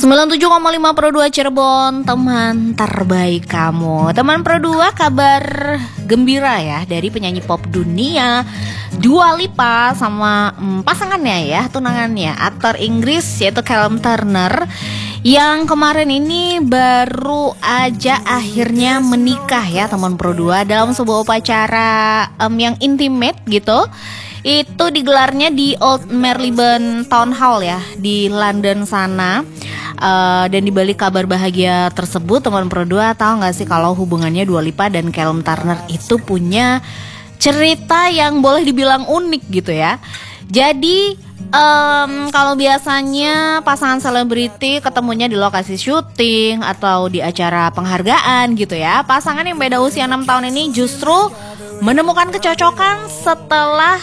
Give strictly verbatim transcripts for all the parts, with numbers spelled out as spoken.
sembilan puluh tujuh koma lima Pro dua Cirebon, teman terbaik kamu. Teman Pro dua, kabar gembira ya dari penyanyi pop dunia Dua Lipa sama hmm, pasangannya ya, tunangannya, aktor Inggris yaitu Callum Turner, yang kemarin ini baru aja akhirnya menikah ya teman Pro dua dalam sebuah upacara um, yang intimate gitu. Itu digelarnya di Old Marylebone Town Hall ya, di London sana. uh, Dan dibalik kabar bahagia tersebut, teman Pro dua tahu gak sih kalau hubungannya Dua Lipa dan Callum Turner itu punya cerita yang boleh dibilang unik gitu ya. Jadi um, kalau biasanya pasangan selebriti ketemunya di lokasi syuting atau di acara penghargaan gitu ya, pasangan yang beda usia enam tahun ini justru menemukan kecocokan setelah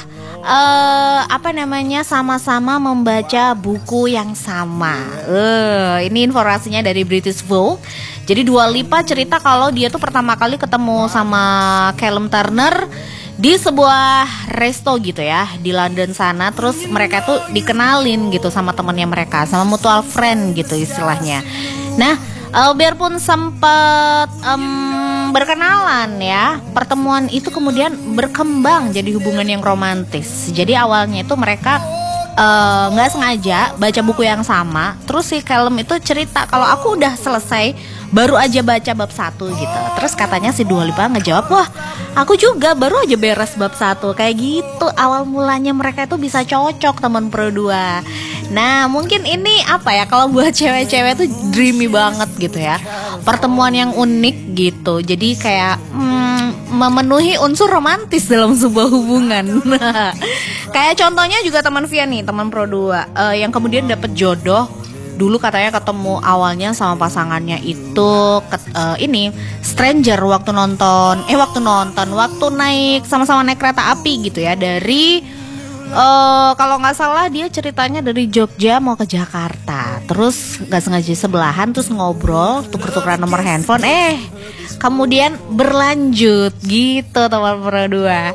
Uh, apa namanya sama-sama membaca buku yang sama. Uh, ini informasinya dari British Vogue. Jadi Dua Lipa cerita kalau dia tuh pertama kali ketemu sama Callum Turner di sebuah resto gitu ya di London sana. Terus mereka tuh dikenalin gitu sama temannya mereka, sama mutual friend gitu istilahnya. Nah, uh, biarpun sempat um, berkenalan ya, pertemuan itu kemudian berkembang jadi hubungan yang romantis. Jadi awalnya itu mereka nggak uh, sengaja baca buku yang sama. Terus si Callum itu cerita kalau aku udah selesai, baru aja baca bab satu gitu. Terus katanya si Dua Lipa ngejawab, wah aku juga baru aja beres bab satu. Kayak gitu awal mulanya mereka itu bisa cocok teman Pro dua. Nah mungkin ini apa ya, kalau buat cewek-cewek tuh dreamy banget gitu ya, pertemuan yang unik gitu. Jadi kayak hmm, memenuhi unsur romantis dalam sebuah hubungan. Kayak contohnya juga teman Via nih, teman Pro dua, uh, yang kemudian dapet jodoh. Dulu katanya ketemu awalnya sama pasangannya itu ke, uh, ini stranger waktu nonton eh waktu nonton waktu naik sama-sama naik kereta api gitu ya, dari uh, kalau nggak salah dia ceritanya dari Jogja mau ke Jakarta. Terus nggak sengaja sebelahan, terus ngobrol, tuker-tukeran nomor handphone, eh kemudian berlanjut gitu teman Pro dua.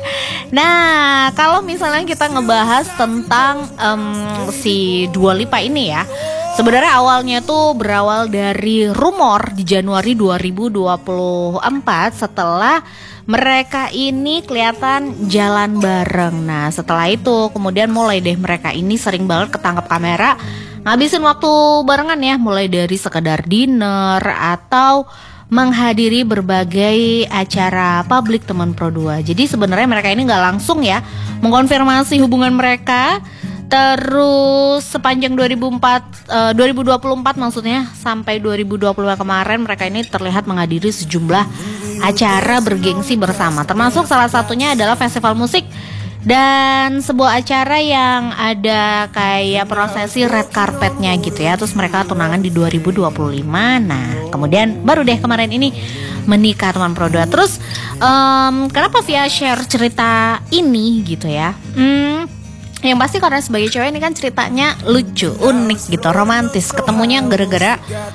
Nah kalau misalnya kita ngebahas tentang um, si Dua Lipa ini ya, sebenarnya awalnya tuh berawal dari rumor di Januari dua ribu dua puluh empat setelah mereka ini kelihatan jalan bareng. Nah setelah itu kemudian mulai deh mereka ini sering banget ketangkap kamera ngabisin waktu barengan ya, mulai dari sekedar dinner atau menghadiri berbagai acara publik teman Pro dua. Jadi sebenarnya mereka ini nggak langsung ya mengkonfirmasi hubungan mereka. Terus sepanjang dua ribu empat, uh, dua ribu dua puluh empat maksudnya sampai dua ribu dua puluh lima kemarin, mereka ini terlihat menghadiri sejumlah acara bergengsi bersama. Termasuk salah satunya adalah festival musik dan sebuah acara yang ada kayak prosesi red carpetnya gitu ya. Terus mereka tunangan di dua ribu dua puluh lima. Nah kemudian baru deh kemarin ini menikah teman Pro dua. Terus um, kenapa Via share cerita ini gitu ya? Hmm Yang pasti karena sebagai cewek ini kan ceritanya lucu, unik gitu, romantis. Ketemunya gara-gara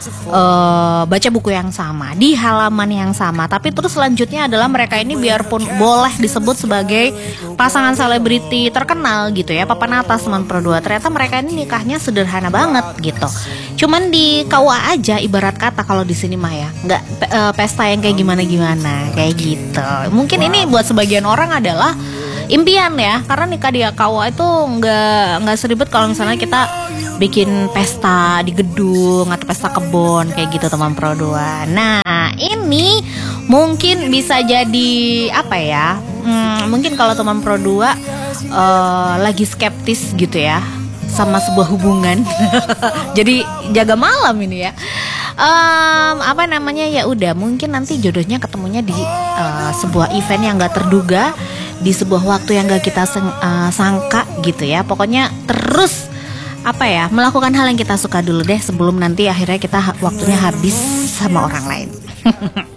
uh, baca buku yang sama di halaman yang sama. Tapi terus selanjutnya adalah mereka ini biarpun boleh disebut sebagai pasangan selebriti terkenal gitu ya, papan atas teman Pro dua, ternyata mereka ini nikahnya sederhana banget gitu. Cuman di K U A aja ibarat kata kalau di sini mah ya, nggak uh, pesta yang kayak gimana-gimana kayak gitu. Mungkin ini buat sebagian orang adalah impian ya, karena nikah di K U A itu nggak nggak seribet kalau misalnya kita bikin pesta di gedung atau pesta kebun kayak gitu teman Pro dua. Nah ini mungkin bisa jadi apa ya, hmm, mungkin kalau teman Pro dua uh, lagi skeptis gitu ya sama sebuah hubungan. Jadi jaga malam ini ya. Um, apa namanya ya udah, mungkin nanti jodohnya ketemunya di uh, sebuah event yang nggak terduga, di sebuah waktu yang gak kita seng, uh, sangka gitu ya. Pokoknya terus apa ya, melakukan hal yang kita suka dulu deh sebelum nanti akhirnya kita ha- waktunya habis sama orang lain.